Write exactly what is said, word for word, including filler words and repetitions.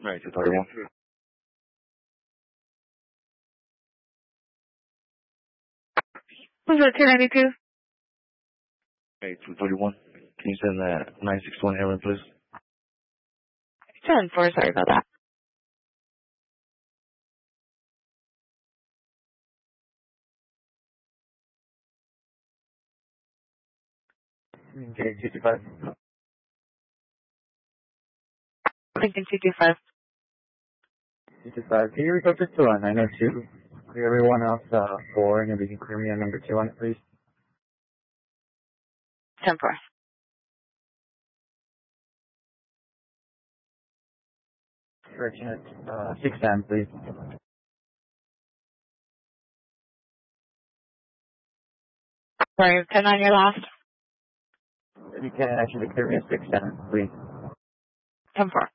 Right, two thirty-one. Was it two ninety-two? Right, two thirty-one. Can you send that nine six one errand, please? ten four, sorry about that. Okay, two two five. Lincoln two two five. two two five. Can you repeat this to on nine oh two? Clear everyone else uh, four, and if you can clear me on number two on it, please. ten four. Correction at uh, six ten, please. Sorry, ten on your last. If you can actually clear me at six ten, please. ten four.